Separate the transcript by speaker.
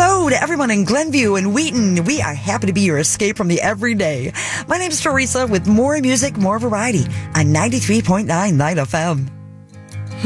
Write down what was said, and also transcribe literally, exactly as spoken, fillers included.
Speaker 1: hello to everyone in Glenview and Wheaton. We are happy to be your escape from the everyday. My name is Teresa with more music, more variety on ninety-three point nine Night F M.